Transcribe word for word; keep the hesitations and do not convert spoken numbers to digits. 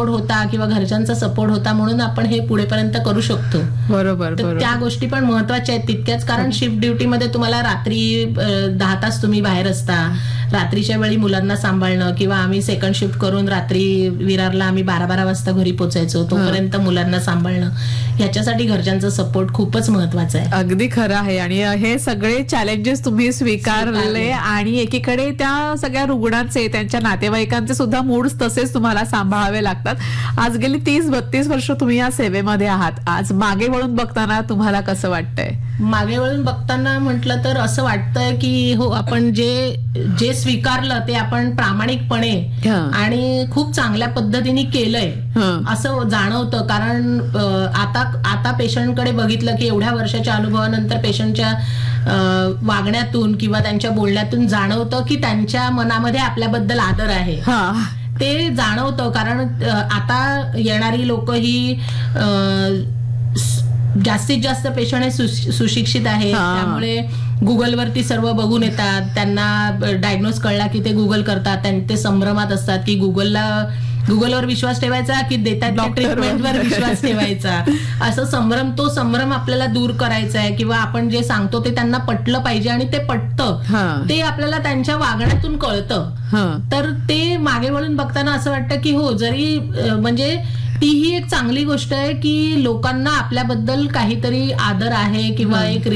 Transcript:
Support होता किंवा घरच्यांचा सपोर्ट होता म्हणून आपण हे पुढेपर्यंत करू शकतो. बरोबर. तर त्या गोष्टी पण महत्वाच्या आहेत तितक्याच, कारण शिफ्ट ड्युटीमध्ये तुम्हाला रात्री दहा तास तुम्ही बाहेर असता, रात्रीच्या वेळी मुलांना सांभाळणं, किंवा आम्ही सेकंड शिफ्ट करून रात्री विरारला आम्ही बारा बारा वाजता घरी पोचायचो, तोपर्यंत मुलांना सांभाळणं, ह्याच्यासाठी घरच्यांचा सपोर्ट खूपच महत्वाचा आहे. अगदी खरं आहे. आणि हे सगळे चॅलेंजेस तुम्ही स्वीकारले आणि एकीकडे त्या सगळ्या रुग्णांचे, त्यांच्या नातेवाईकांचे सुद्धा मूड तसेच तुम्हाला सांभाळावे लागतात. आज गेली तीस बत्तीस वर्ष तुम्ही या सेवेमध्ये आहात. आज मागे वळून बघताना तुम्हाला कसं वाटतंय? मागे वळून बघताना म्हटलं तर असं वाटतंय की हो, आपण जे जे स्वीकारलं ते आपण प्रामाणिकपणे आणि खूप चांगल्या पद्धतीने केलंय असं जाणवतं. कारण आता आता पेशंटकडे बघितलं की एवढ्या वर्षाच्या अनुभवानंतर पेशंटच्या वागण्यातून किंवा त्यांच्या बोलण्यातून जाणवतं की त्यांच्या मनामध्ये आपल्याबद्दल आदर आहे, ते जाणवतं. कारण आता येणारी लोक ही जास्तीत जास्त पेशंट हे सुशिक्षित आहेत, त्यामुळे गुगलवरती सर्व बघून येतात. त्यांना डायग्नोज कळला की ते गुगल करतात, ते संभ्रमात असतात की गुगलला गुगलवर विश्वास ठेवायचा की देतात ट्रीटमेंटवर विश्वास ठेवायचा, असं संभ्रम, तो संभ्रम आपल्याला दूर करायचा आहे. किंवा आपण जे सांगतो ते त्यांना पटलं पाहिजे आणि ते पटतं, ते आपल्याला त्यांच्या वागण्यातून कळतं. तर ते मागे वळून बघताना असं वाटतं की हो, जरी म्हणजे ती ही एक चांगली गोष्ट आहे की लोकांना आपल्याबद्दल काहीतरी आदर आहे किंवा एक